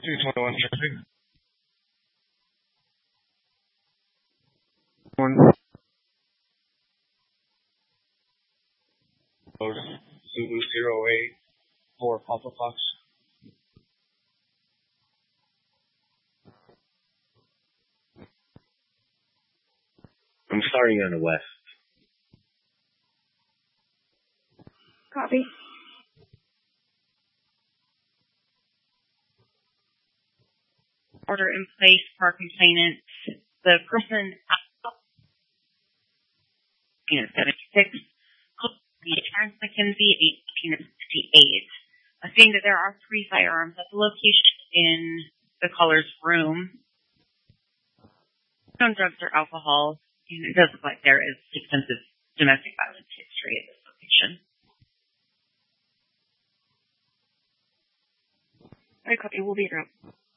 221 traffic. One. Zulu 08 for Papa Fox. I'm starting on the west. Copy. Order in place for complainants. The person at 76, Terrence McKenzie, 1868. Seeing that there are 3 firearms at the location in the caller's room, no drugs or alcohol, and it does look like there is extensive domestic violence history at this location. I copy. We'll be around.